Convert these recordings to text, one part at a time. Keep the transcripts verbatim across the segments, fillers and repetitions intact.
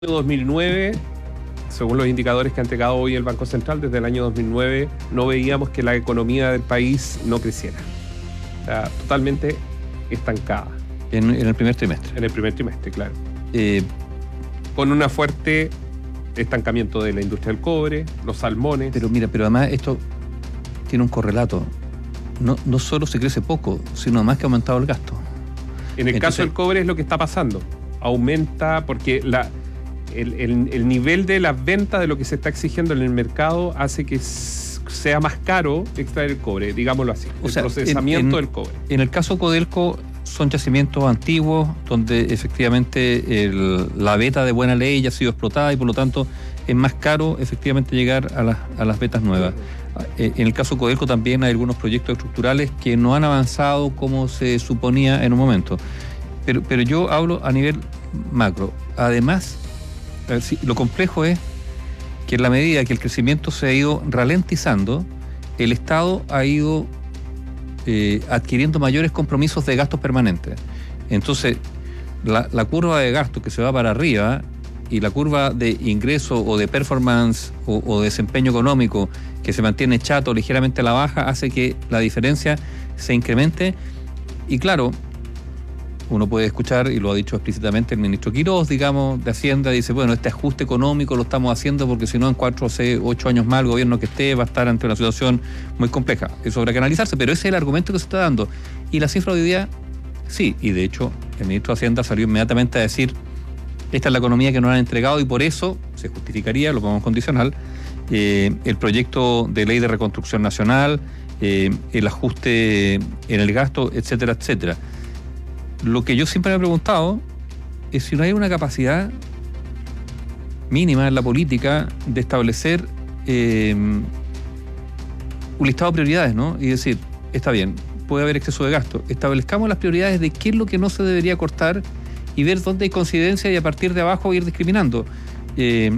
dos mil nueve, según los indicadores que ha entregado hoy el Banco Central, desde el año dos mil nueve no veíamos que la economía del país no creciera. O sea, totalmente estancada. En, en el primer trimestre. En el primer trimestre, claro. Eh, Con un fuerte estancamiento de la industria del cobre, los salmones. pero mira, pero además esto tiene un correlato. No, no solo se crece poco, sino además que ha aumentado el gasto. En el Entonces, caso del cobre es lo que está pasando. Aumenta porque la... El, el, el nivel de las ventas de lo que se está exigiendo en el mercado hace que sea más caro extraer el cobre, digámoslo así, o el sea, procesamiento en, en, del cobre. En el caso Codelco son yacimientos antiguos donde efectivamente el, la veta de buena ley ya ha sido explotada y por lo tanto es más caro efectivamente llegar a las, a las vetas nuevas. En el caso Codelco también hay algunos proyectos estructurales que no han avanzado como se suponía en un momento. Pero, pero yo hablo a nivel macro. Además, a ver, si, lo complejo es que en la medida que el crecimiento se ha ido ralentizando, el Estado ha ido eh, adquiriendo mayores compromisos de gastos permanentes. Entonces, la, la curva de gasto que se va para arriba y la curva de ingreso o de performance o, o desempeño económico que se mantiene chato ligeramente a la baja hace que la diferencia se incremente. Y claro, uno puede escuchar, y lo ha dicho explícitamente el ministro Quirós, digamos, de Hacienda, dice, bueno, este ajuste económico lo estamos haciendo porque si no en cuatro, seis, ocho años más el gobierno que esté va a estar ante una situación muy compleja. Eso habrá que analizarse, pero ese es el argumento que se está dando. Y la cifra de hoy día, sí, y de hecho el ministro de Hacienda salió inmediatamente a decir, esta es la economía que nos han entregado y por eso se justificaría, lo ponemos condicional, eh, el proyecto de ley de reconstrucción nacional, eh, el ajuste en el gasto, etcétera, etcétera. Lo que yo siempre me he preguntado es si no hay una capacidad mínima en la política de establecer eh, un listado de prioridades, ¿no? Y decir, está bien, puede haber exceso de gasto, establezcamos las prioridades de qué es lo que no se debería cortar y ver dónde hay coincidencia y a partir de abajo ir discriminando. Eh,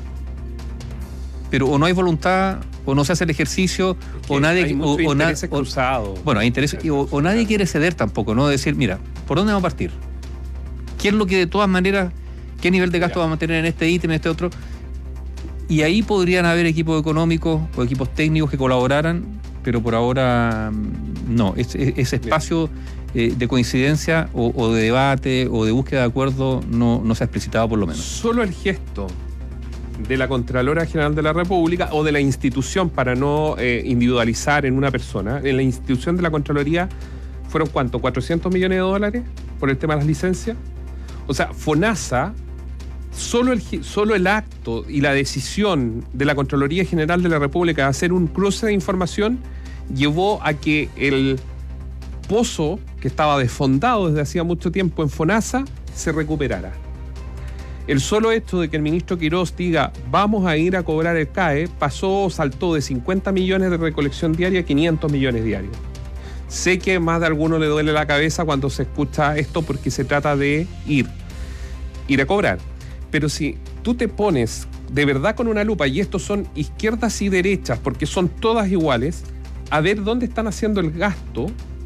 pero o no hay voluntad, o no se hace el ejercicio, o nadie... Hay mucho o, o interés na, cruzado. Bueno, hay interés, o, o nadie quiere ceder tampoco, ¿no? Decir, mira, ¿por dónde vamos a partir? ¿Qué es lo que de todas maneras, qué nivel de gasto vamos a tener en este ítem, en este otro? Y ahí podrían haber equipos económicos o equipos técnicos que colaboraran, pero por ahora no. Ese, ese espacio eh, de coincidencia o, o de debate o de búsqueda de acuerdo no, no se ha explicitado por lo menos. Solo el gesto de la Contralora General de la República o de la institución, para no eh, individualizar en una persona, en la institución de la Contraloría fueron ¿cuánto? ¿cuatrocientos millones de dólares por el tema de las licencias? O sea, FONASA, solo el, solo el acto y la decisión de la Contraloría General de la República de hacer un cruce de información llevó a que el pozo que estaba desfondado desde hacía mucho tiempo en FONASA se recuperara. El solo hecho de que el ministro Quirós diga vamos a ir a cobrar el C A E pasó, saltó de cincuenta millones de recolección diaria a quinientos millones diarios. Sé que más de alguno le duele la cabeza cuando se escucha esto porque se trata de ir, ir a cobrar. Pero si tú te pones de verdad con una lupa, y estos son izquierdas y derechas porque son todas iguales, a ver dónde están haciendo el gasto,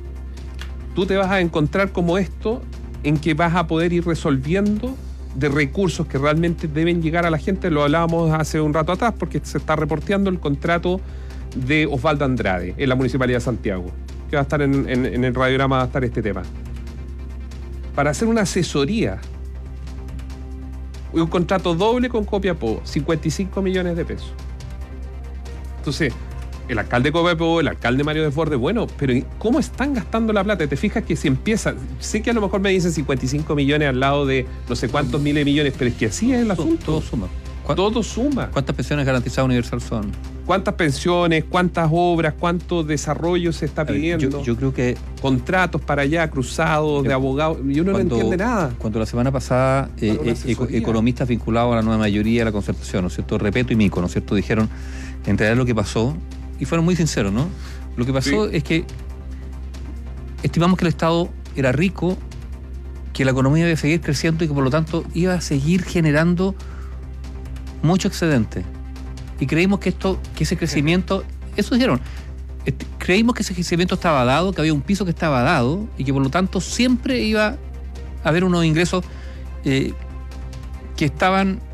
tú te vas a encontrar como esto en que vas a poder ir resolviendo de recursos que realmente deben llegar a la gente. Lo hablábamos hace un rato atrás porque se está reporteando el contrato de Osvaldo Andrade en la Municipalidad de Santiago, que va a estar en, en, en el radiograma, va a estar este tema, para hacer una asesoría, un contrato doble con Copiapó, cincuenta y cinco millones de pesos. Entonces, el alcalde de Copiapó, el alcalde Mario Desbordes, bueno, pero ¿cómo están gastando la plata? Te fijas que si empieza, sé que a lo mejor me dicen cincuenta y cinco millones al lado de no sé cuántos miles de millones, pero es que así es el asunto. Todo, todo suma. Todo suma. ¿Cuántas pensiones garantizadas universal son? ¿Cuántas pensiones, cuántas obras, cuánto desarrollo se está pidiendo? Yo, yo creo que... Contratos para allá, cruzados, de abogados, y uno cuando, no entiende nada. Cuando la semana pasada eh, eh, economistas vinculados a la nueva mayoría de la concertación, ¿no es cierto? Repeto y Mico, ¿no es cierto? Dijeron, en realidad lo que pasó, y fueron muy sinceros, ¿no? Lo que pasó sí. es que estimamos que el Estado era rico, que la economía iba a seguir creciendo y que por lo tanto iba a seguir generando mucho excedente. Y creímos que esto, que ese crecimiento, eso dijeron, este, creímos que ese crecimiento estaba dado, que había un piso que estaba dado y que por lo tanto siempre iba a haber unos ingresos eh, que estaban